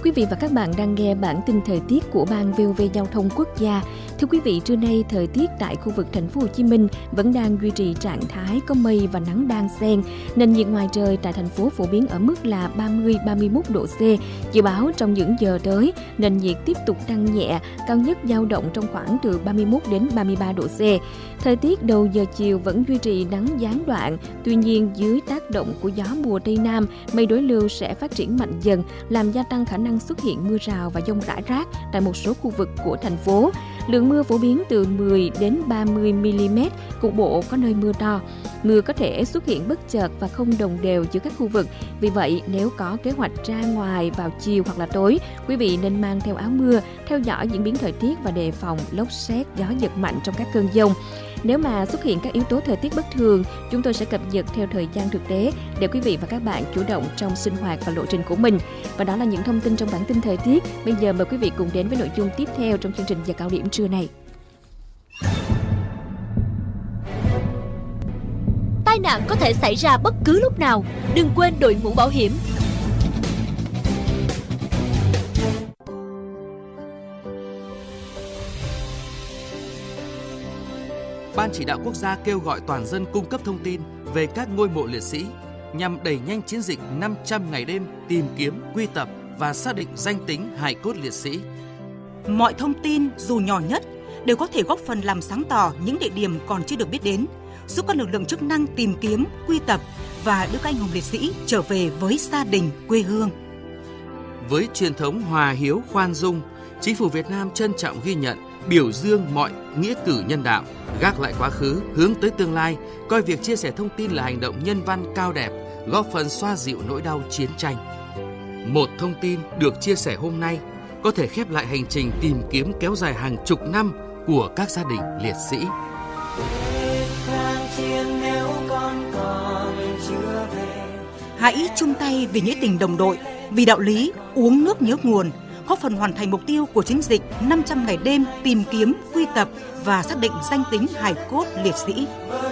Quý vị và các bạn đang nghe bản tin thời tiết của Ban VOV Giao thông Quốc gia. Thưa quý vị, trưa nay thời tiết tại khu vực thành phố Hồ Chí Minh vẫn đang duy trì trạng thái có mây và nắng đan xen. Nền nhiệt ngoài trời tại thành phố phổ biến ở mức là 30-31 độ C. Dự báo trong những giờ tới, nền nhiệt tiếp tục tăng nhẹ, cao nhất dao động trong khoảng từ 31 đến 33 độ C. Thời tiết đầu giờ chiều vẫn duy trì nắng gián đoạn, tuy nhiên dưới tác động của gió mùa Tây Nam, mây đối lưu sẽ phát triển mạnh dần, làm gia tăng khả năng xuất hiện mưa rào và dông rải rác tại một số khu vực của thành phố. Lượng mưa phổ biến từ 10 đến 30 mm, cục bộ có nơi mưa to. Mưa có thể xuất hiện bất chợt và không đồng đều giữa các khu vực. Vì vậy, nếu có kế hoạch ra ngoài vào chiều hoặc là tối, quý vị nên mang theo áo mưa, theo dõi diễn biến thời tiết và đề phòng lốc sét, gió giật mạnh trong các cơn dông. Nếu mà xuất hiện các yếu tố thời tiết bất thường, chúng tôi sẽ cập nhật theo thời gian thực tế để quý vị và các bạn chủ động trong sinh hoạt và lộ trình của mình. Và đó là những thông tin trong bản tin thời tiết. Bây giờ mời quý vị cùng đến với nội dung tiếp theo trong chương trình giờ cao điểm trưa này. Tai nạn có thể xảy ra bất cứ lúc nào, đừng quên đội mũ bảo hiểm. Ban Chỉ đạo Quốc gia kêu gọi toàn dân cung cấp thông tin về các ngôi mộ liệt sĩ nhằm đẩy nhanh chiến dịch 500 ngày đêm tìm kiếm, quy tập và xác định danh tính hài cốt liệt sĩ. Mọi thông tin dù nhỏ nhất đều có thể góp phần làm sáng tỏ những địa điểm còn chưa được biết đến, giúp các lực lượng chức năng tìm kiếm, quy tập và đưa các anh hùng liệt sĩ trở về với gia đình, quê hương. Với truyền thống hòa hiếu khoan dung, Chính phủ Việt Nam trân trọng ghi nhận, biểu dương mọi nghĩa cử nhân đạo, gác lại quá khứ, hướng tới tương lai, coi việc chia sẻ thông tin là hành động nhân văn cao đẹp, góp phần xoa dịu nỗi đau chiến tranh. Một thông tin được chia sẻ hôm nay có thể khép lại hành trình tìm kiếm kéo dài hàng chục năm của các gia đình liệt sĩ. Hãy chung tay vì nghĩa tình đồng đội, vì đạo lý uống nước nhớ nguồn, góp phần hoàn thành mục tiêu của chiến dịch 500 ngày đêm tìm kiếm, quy tập và xác định danh tính hài cốt liệt sĩ.